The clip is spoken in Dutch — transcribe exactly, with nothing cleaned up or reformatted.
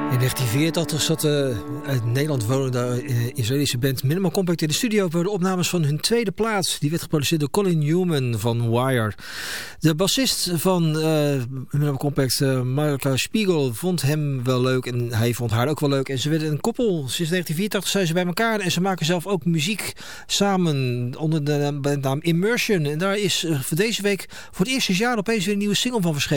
In negentien vierentachtig zat de uit Nederland wonende uh, Israëlische band Minimal Compact in de studio voor de opnames van hun tweede plaat. Die werd geproduceerd door Colin Newman van Wire. De bassist van uh, Minimal Compact, uh, Marika Spiegel, vond hem wel leuk en hij vond haar ook wel leuk. En ze werden een koppel. Sinds negentien vierentachtig zijn ze bij elkaar en ze maken zelf ook muziek samen onder de bandnaam Immersion. En daar is uh, voor deze week voor het eerste jaar opeens weer een nieuwe single van verschenen.